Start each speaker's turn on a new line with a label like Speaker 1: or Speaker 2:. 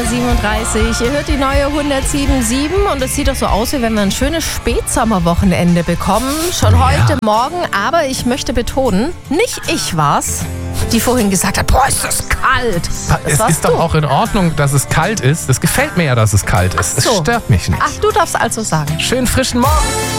Speaker 1: Uhr. Ihr hört die neue 107.7 und es sieht doch so aus, wie wenn wir ein schönes Spätsommerwochenende bekommen. Schon heute Morgen, aber ich möchte betonen, nicht ich war's, die vorhin gesagt hat, boah, ist das kalt.
Speaker 2: Es ist doch auch in Ordnung, dass es kalt ist. Es gefällt mir ja, dass es kalt ist.
Speaker 1: Ach so.
Speaker 2: Es stört mich nicht.
Speaker 1: Ach, du darfst also sagen.
Speaker 2: Schönen frischen Morgen.